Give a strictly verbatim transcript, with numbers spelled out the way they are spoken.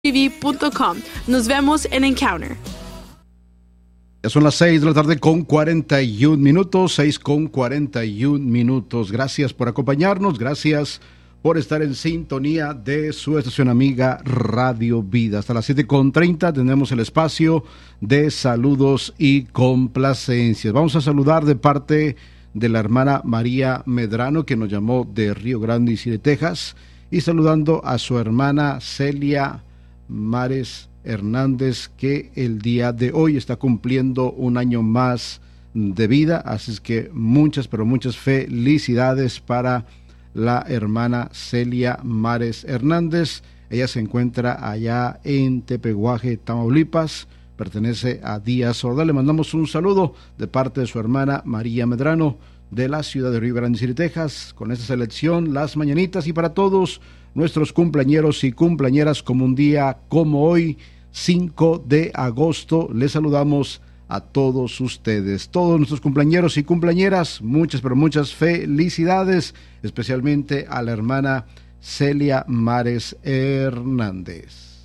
t v punto com. Nos vemos en Encounter. Ya son las seis de la tarde con cuarenta y un minutos, seis con cuarenta y un minutos. Gracias por acompañarnos, gracias por estar en sintonía de su estación amiga Radio Vida. Hasta las siete con treinta tenemos el espacio de saludos y complacencias. Vamos a saludar de parte de la hermana María Medrano, que nos llamó de Río Grande y de Texas, y saludando a su hermana Celia Mares Hernández, que el día de hoy está cumpliendo un año más de vida. Así es que muchas, pero muchas felicidades para la hermana Celia Mares Hernández. Ella se encuentra allá en Tepehuaje, Tamaulipas, pertenece a Díaz Ordaz. Le mandamos un saludo de parte de su hermana María Medrano de la ciudad de Río Grande City, Texas, con esta selección, Las Mañanitas, y para todos nuestros cumpleañeros y cumpleañeras, como un día como hoy, cinco de agosto, les saludamos a todos ustedes, todos nuestros cumpleañeros y cumpleañeras, muchas pero muchas felicidades, especialmente a la hermana Celia Mares Hernández.